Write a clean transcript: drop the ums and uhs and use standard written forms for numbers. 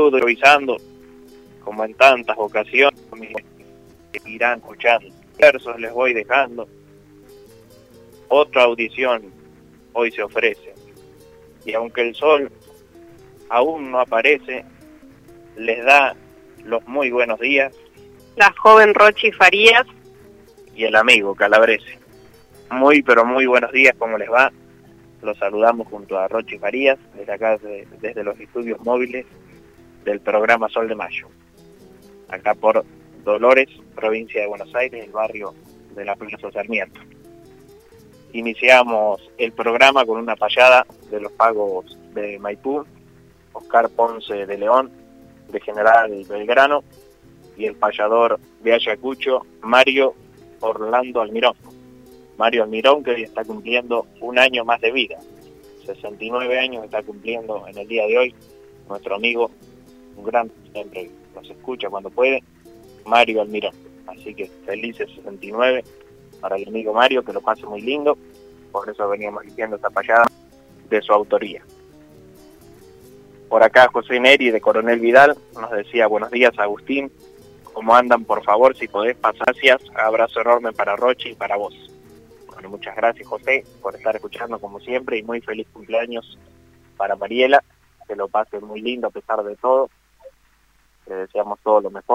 saludo improvisando, como en tantas ocasiones, que irán escuchando. Versos les voy dejando. Otra audición hoy se ofrece. Y aunque el sol aún no aparece, les da los muy buenos días la joven Rochi Farías y el amigo Calabrese. Muy pero muy buenos días, ¿cómo les va? Los saludamos junto a Rochi Farías, desde acá, desde los estudios móviles del programa Sol de Mayo, acá por Dolores, provincia de Buenos Aires, el barrio de la Plaza Sarmiento. Iniciamos el programa con una payada de los pagos de Maipú, Oscar Ponce de León, de General Belgrano, y el payador de Ayacucho, Mario Orlando Almirón. Mario Almirón, que hoy está cumpliendo un año más de vida. 69 años está cumpliendo en el día de hoy nuestro amigo, un gran, siempre nos escucha cuando puede, Mario Almirón. Así que felices 69 para el amigo Mario, que lo pase muy lindo. Por eso veníamos diciendo esta payada de su autoría. Por acá José Neri de Coronel Vidal nos decía: buenos días, Agustín, ¿cómo andan? Por favor, si podés pasar, gracias, abrazo enorme para Rochi y para vos. Bueno, muchas gracias, José, por estar escuchando como siempre, y muy feliz cumpleaños para Mariela, que lo pase muy lindo a pesar de todo. Le deseamos todo lo mejor.